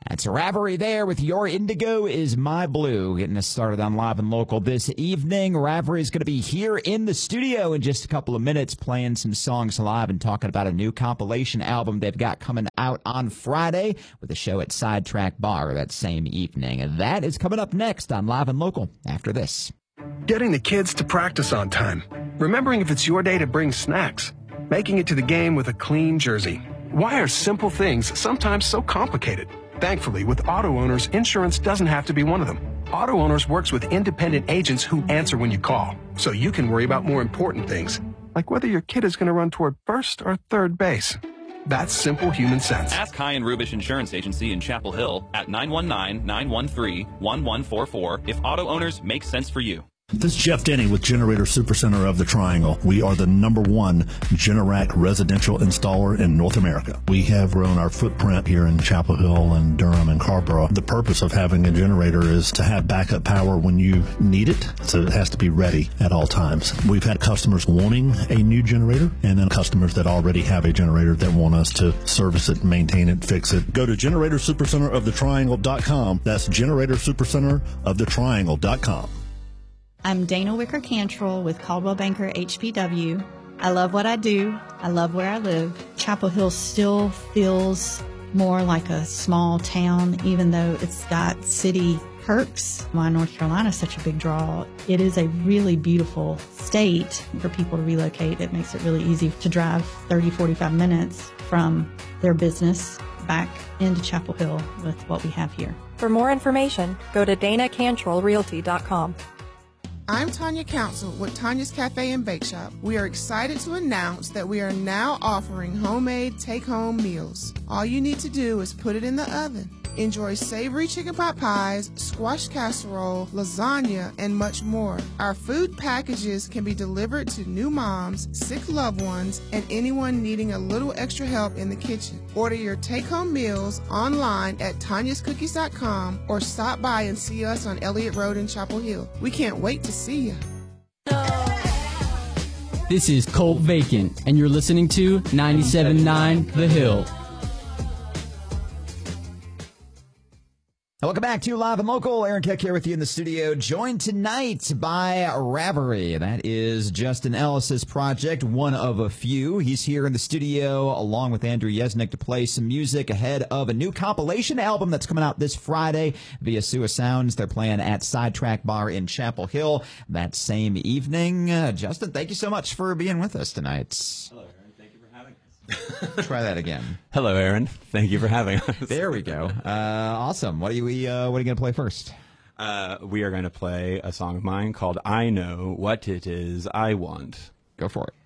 That's Ravery there with Your Indigo Is My Blue. Getting us started on Live and Local this evening. Ravery is going to be here in the studio in just a couple of minutes playing some songs live and talking about a new compilation album they've got coming out on Friday with a show at Sidetrack Bar that same evening. And that is coming up next on Live and Local after this. Getting the kids to practice on time. Remembering if it's your day to bring snacks. Making it to the game with a clean jersey. Why are simple things sometimes so complicated? Thankfully, with Auto Owners, insurance doesn't have to be one of them. Auto Owners works with independent agents who answer when you call, so you can worry about more important things, like whether your kid is going to run toward first or third base. That's simple human sense. Ask High and Rubish Insurance Agency in Chapel Hill at 919-913-1144 if Auto Owners make sense for you. This is Jeff Denny with Generator Supercenter of the Triangle. We are the #1 Generac residential installer in North America. We have grown our footprint here in Chapel Hill and Durham and Carrboro. The purpose of having a generator is to have backup power when you need it, so it has to be ready at all times. We've had customers wanting a new generator and then customers that already have a generator that want us to service it, maintain it, fix it. Go to GeneratorSupercenterOfTheTriangle.com. That's GeneratorSupercenterOfTheTriangle.com. I'm Dana Wicker Cantrell with Caldwell Banker HPW. I love what I do. I love where I live. Chapel Hill still feels more like a small town, even though it's got city perks. Why North Carolina is such a big draw. It is a really beautiful state for people to relocate. It makes it really easy to drive 30, 45 minutes from their business back into Chapel Hill with what we have here. For more information, go to DanaCantrellRealty.com. I'm Tanya Council with Tanya's Cafe and Bake Shop. We are excited to announce that we are now offering homemade take-home meals. All you need to do is put it in the oven. Enjoy savory chicken pot pies, squash casserole, lasagna, and much more. Our food packages can be delivered to new moms, sick loved ones, and anyone needing a little extra help in the kitchen. Order your take-home meals online at tanyascookies.com or stop by and see us on Elliott Road in Chapel Hill. We can't wait to see you. This is Colt Vacant, and you're listening to 97.9 The Hill. Welcome back to Live and Local. Aaron Keck here with you in the studio, joined tonight by Ravery. That is Justin Ellis's project, one of a few. He's here in the studio along with Andrew Yesnick to play some music ahead of a new compilation album that's coming out this Friday via Sua Sounds. They're playing at Sidetrack Bar in Chapel Hill that same evening. Justin, thank you so much for being with us tonight. Hello, Aaron. Thank you for having us. Try that again. Hello, Aaron. Thank you for having us. There we go. Awesome. What are you going to play first? We are going to play a song of mine called I Know What It Is I Want. Go for it.